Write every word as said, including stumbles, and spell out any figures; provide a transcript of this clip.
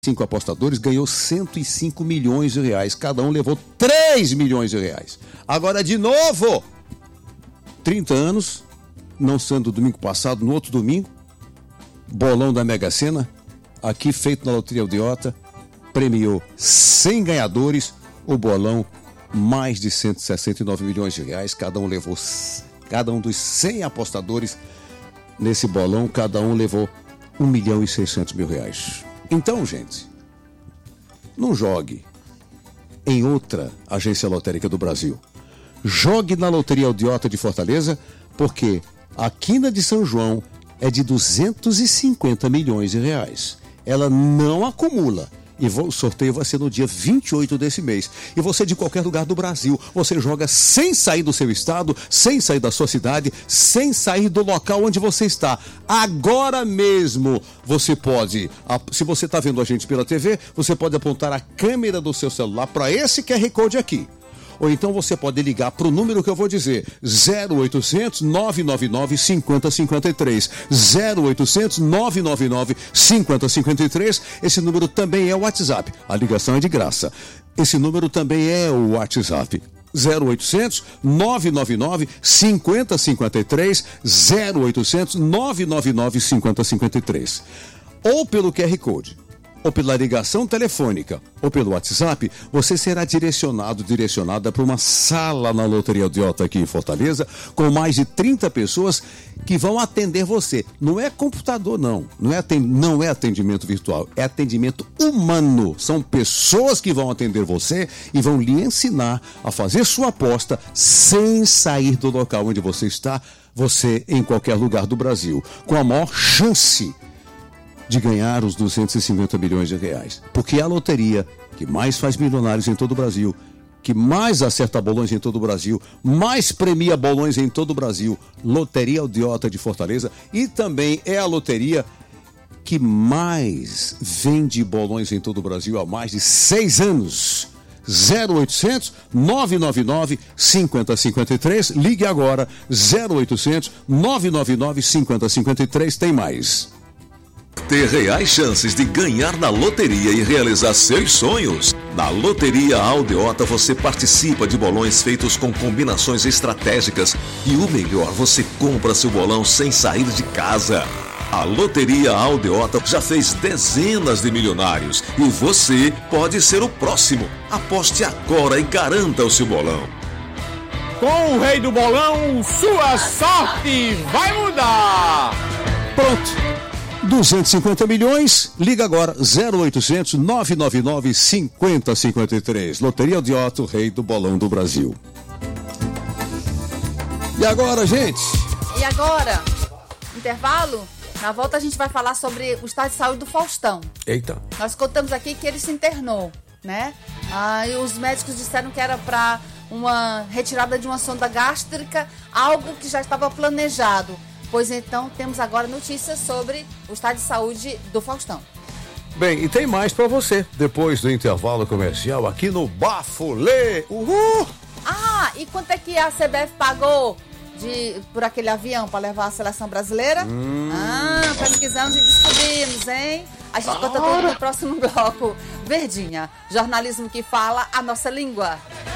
Cinco apostadores ganhou cento e cinco milhões de reais. Cada um levou três milhões de reais. Agora, de novo, trinta anos, não sendo domingo passado, no outro domingo, bolão da Mega Sena, aqui feito na Loteria Aldeota, premiou cem ganhadores, o bolão mais de cento e sessenta e nove milhões de reais. Cada um levou, cada um dos cem apostadores nesse bolão, cada um levou um milhão e seiscentos mil reais. Então, gente, não jogue em outra agência lotérica do Brasil. Jogue na Loteria Aldeota de Fortaleza, porque a quina de São João é de duzentos e cinquenta milhões de reais. Ela não acumula. E o sorteio vai ser no dia vinte e oito desse mês. E você, de qualquer lugar do Brasil, você joga sem sair do seu estado, sem sair da sua cidade, sem sair do local onde você está. Agora mesmo você pode, se você está vendo a gente pela T V, você pode apontar a câmera do seu celular para esse Q R Code aqui. Ou então você pode ligar para o número que eu vou dizer, zero oitocentos, nove nove nove, cinquenta, cinquenta e três. zero oitocentos, nove nove nove, cinquenta, cinquenta e três. Esse número também é o WhatsApp. A ligação é de graça. Esse número também é o WhatsApp. zero oitocentos, nove nove nove, cinquenta, cinquenta e três. zero oitocentos, nove nove nove, cinquenta, cinquenta e três. Ou pelo Q R Code, ou pela ligação telefônica, ou pelo WhatsApp, você será direcionado, direcionada para uma sala na Loteria Aldeota aqui em Fortaleza, com mais de trinta pessoas que vão atender você. Não é computador, não. Não é, atend... não é atendimento virtual, é atendimento humano. São pessoas que vão atender você e vão lhe ensinar a fazer sua aposta sem sair do local onde você está, você em qualquer lugar do Brasil, com a maior chance de ganhar os duzentos e cinquenta milhões de reais. Porque é a loteria que mais faz milionários em todo o Brasil, que mais acerta bolões em todo o Brasil, mais premia bolões em todo o Brasil, Loteria Aldeota de Fortaleza, e também é a loteria que mais vende bolões em todo o Brasil há mais de seis anos. zero oitocentos, nove nove nove, cinquenta, cinquenta e três. Ligue agora, zero oitocentos, nove nove nove, cinquenta, cinquenta e três. Tem mais. Ter reais chances de ganhar na loteria e realizar seus sonhos? Na Loteria Aldeota você participa de bolões feitos com combinações estratégicas e o melhor, você compra seu bolão sem sair de casa. A Loteria Aldeota já fez dezenas de milionários e você pode ser o próximo. Aposte agora e garanta o seu bolão. Com o Rei do Bolão, sua sorte vai mudar! Pronto! duzentos e cinquenta milhões, liga agora, zero oitocentos, nove nove nove, cinquenta, cinquenta e três. Loteria Aldeota, o Rei do Bolão do Brasil. E agora, gente? E agora? Intervalo? Na volta a gente vai falar sobre o estado de saúde do Faustão. Eita. Nós contamos aqui que ele se internou, né? Ah, e os médicos disseram que era para uma retirada de uma sonda gástrica, algo que já estava planejado. Pois então, temos agora notícias sobre o estado de saúde do Faustão. Bem, e tem mais pra você, depois do intervalo comercial aqui no Bafulê. Uhul! Ah, e quanto é que a C B F pagou de, por aquele avião para levar a seleção brasileira? Hum. Ah, pesquisamos e descobrimos, hein? A gente conta tudo no próximo bloco. Verdinha, jornalismo que fala a nossa língua.